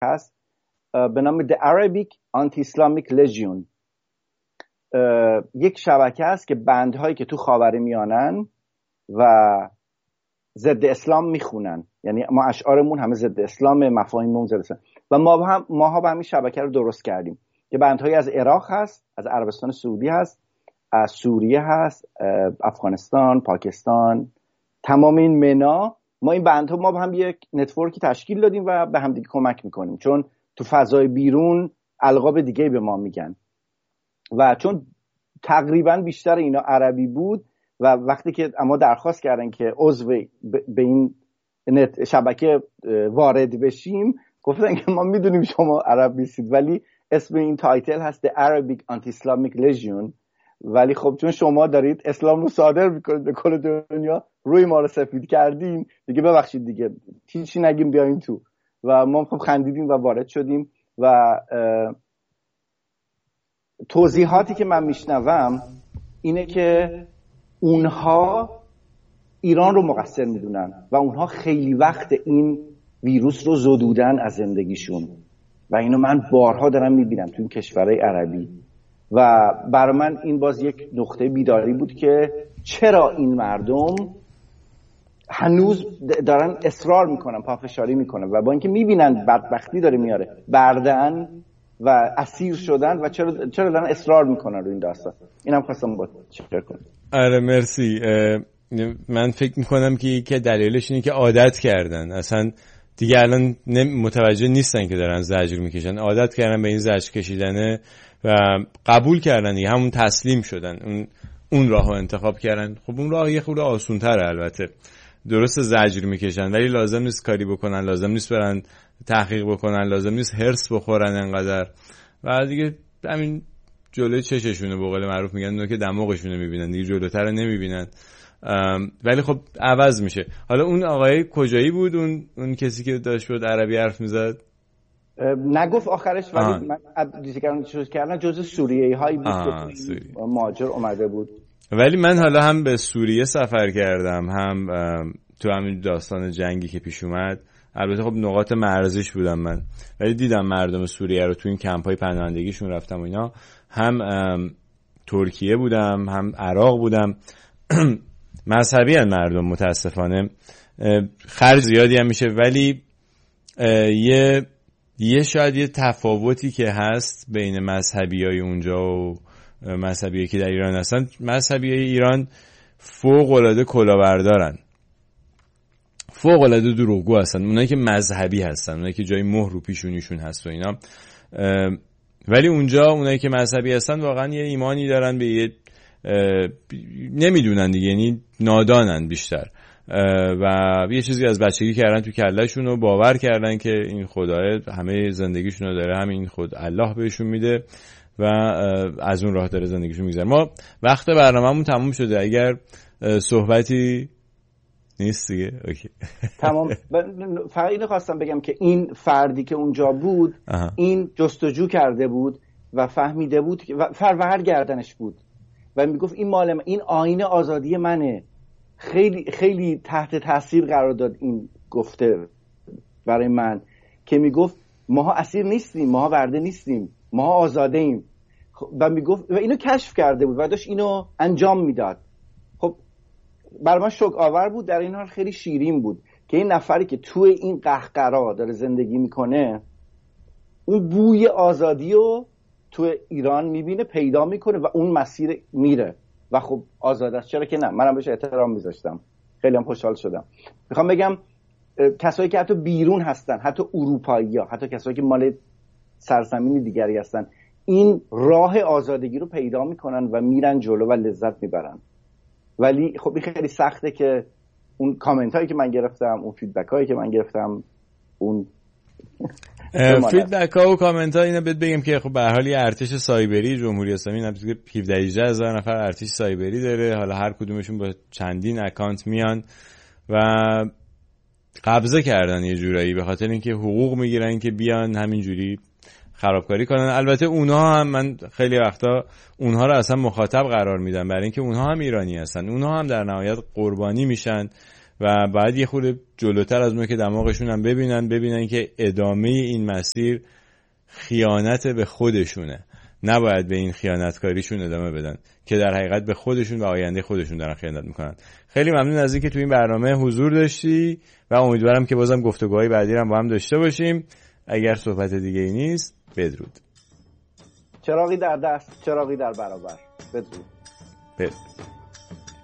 هست به نام The Arabic Anti-Islamic Legion. یک شبکه است که بندهایی که تو خاورمیانه‌ن و ضد اسلام میخونن، یعنی ما اشعارمون همه ضد اسلام، مفاهیممون ضد اسلام و ماها به همین شبکه رو درست کردیم که بندهایی از عراق هست، از عربستان سعودی هست، از سوریه هست، افغانستان، پاکستان، تمام این منا. ما این بندها ما با هم یک نتورکی تشکیل دادیم و به هم دیگه کمک میکنیم، چون تو فضای بیرون القاب دیگه به ما میگن و چون تقریبا بیشتر اینا عربی بود و وقتی که اما درخواست کردن که عضو به این شبکه وارد بشیم گفتن که ما میدونیم شما عرب نیستید ولی اسم این تایتل هست The Arabic Anti-Islamic Legion، ولی خب چون شما دارید اسلام رو صادر میکنید به کل دنیا، روی ما رو سفید کردین دیگه، ببخشید دیگه هیچی نگیم بیاین تو. و ما خب خندیدیم و وارد شدیم و توضیحاتی که من میشنوم اینه که اونها ایران رو مقصر میدونن و اونها خیلی وقت این ویروس رو زدودن از زندگیشون و اینو من بارها دارم میبینم تو این کشورهای عربی و برای من این باز یک نقطه بیداری بود که چرا این مردم هنوز دارن اصرار میکنن، پافشاری میکنن و با اینکه میبینن بدبختی داره میاره بردن و اسیر شدن و چرا دارن اصرار میکنن رو این داستان. اینم خواستم با شیر کنم. آره مرسی. من فکر میکنم که دلیلش اینه که عادت کردن، اصلا دیگه الان متوجه نیستن که دارن زجر میکشن، عادت کردن به این زجر کشیدنه و قبول کردن دیگه، همون تسلیم شدن، اون راهو انتخاب کردن. خب اون راه یه خورده آسان‌تره، البته درست زجر میکشن ولی لازم نیست کاری بکنن، لازم نیست برن تحقیق بکنن، لازم نیست هرس بخورن انقدر و دیگه همین جلوی چششونه، به قول معروف میگن اونا که دماغشونه میبینن دیگه، جلوتر نمیبینن. ولی خب عوض میشه. حالا اون آقای کجایی بود، اون کسی که داشت بود عربی حرف میزد؟ نگفت آخرش، ولی من چیز کردن جزء سوریه‌ای هایی بود که مهاجر اومده بود. ولی من حالا هم به سوریه سفر کردم، هم تو همین داستان جنگی که پیش اومد، البته خب نقاط مرزیش بودم من، ولی دیدم مردم سوریه رو تو این کمپ‌های پناهندگیشون رفتم و اینا. هم ترکیه بودم، هم عراق بودم. مذهبی هستن مردم متاسفانه، خرج زیادی هم میشه، ولی یه شاید یه تفاوتی که هست بین مذهبیای اونجا و مذهبیایی که در ایران هستن، مذهبیای ایران فوق العاده کلاهبردارن، فوق العاده دروغگو هستن، اونایی که مذهبی هستن، اونایی که جای مهر رو پیشونیشون هست و اینا. ولی اونجا اونایی که مذهبی هستن واقعا یه ایمانی دارن به یه نمیدونن دیگه، یعنی نادانن بیشتر و یه چیزی از بچگی کردن تو کلهشون و باور کردن که این خدای همه زندگیشون رو داره، همین خود الله بهشون میده و از اون راه داره زندگیشون میگذره. ما وقت برنامه‌مون تموم شده، اگر صحبتی نیست دیگه اوکی تمام. فقط اینو خواستم بگم که این فردی که اونجا بود این جستجو کرده بود و فهمیده بود و فروهر گردنش بود و میگفت این مال من، این آینه آزادی منه. خیلی خیلی تحت تاثیر قرار داد این گفته برای من که میگفت ماها اسیر نیستیم، ماها برده نیستیم، ماها آزاده ایم. و میگفت و اینو کشف کرده بود و داشت اینو انجام میداد. خب برای من شوک آور بود، در این حال خیلی شیرین بود که این نفری که توی این قهقرا داره زندگی میکنه اون بوی آزادی رو تو ایران میبینه، پیدا میکنه و اون مسیر میره و خب آزاد است، چرا که نه. منم بهش احترام میذاشتم، خیلی هم خوشحال شدم. میخوام بگم کسایی که حتی بیرون هستن، حتی اروپایی‌ها، حتی کسایی که مال سرزمین دیگری هستن، این راه آزادگی رو پیدا میکنن و میرن جلو و لذت میبرن. ولی خب این خیلی سخته که اون کامنت هایی که من گرفتم، اون فیدبک هایی که من گرفتم، اون فیدبک ها و کامنت ها، اینا بهت بگم که خب به هر حال ارتش سایبری جمهوری اسلامی نزدیک 17,000 نفر ارتش سایبری داره، حالا هر کدومشون با چندین اکانت میان و قبضه کردن یه جورایی، به خاطر اینکه حقوق میگیرن که بیان همینجوری خرابکاری کنن. البته اونها هم، من خیلی وقتا اونها رو اصلا مخاطب قرار میدم برای اینکه اونها هم ایرانی هستن، اونها هم در نهایت قربانی میشن و بعد یه خورده جلوتر از اون که دماغشون هم ببینن که ادامه این مسیر خیانت به خودشونه، نباید به این خیانتکاریشون ادامه بدن که در حقیقت به خودشون و آینده خودشون دارن خیانت میکنن. خیلی ممنون از اینکه تو این برنامه حضور داشتی و امیدوارم که بازم گفتگوهای بعدی رو با هم داشته باشیم. اگر صحبت دیگه ای نیست، بدرود. چراغی در دست، چراغی در برابر. بدرود.